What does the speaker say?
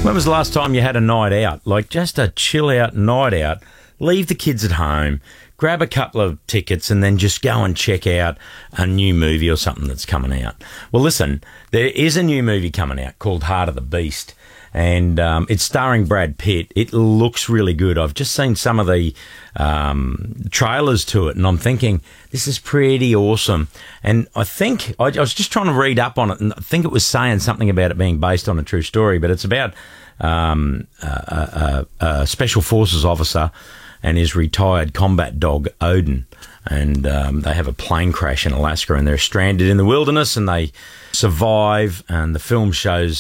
When was the last time you had a night out? Like just a chill out night out. Leave the kids at home, grab a couple of tickets and then just go and check out a new movie or something that's coming out. Well, listen, there is a new movie coming out called Heart of the Beast. And it's starring Brad Pitt. It looks really good. I've just seen some of the trailers to it, and I'm thinking, this is pretty awesome. And I think, I was just trying to read up on it, and I think it was saying something about it being based on a true story, but it's about a Special Forces officer and his retired combat dog, Odin. And they have a plane crash in Alaska, and they're stranded in the wilderness, and they survive, and the film shows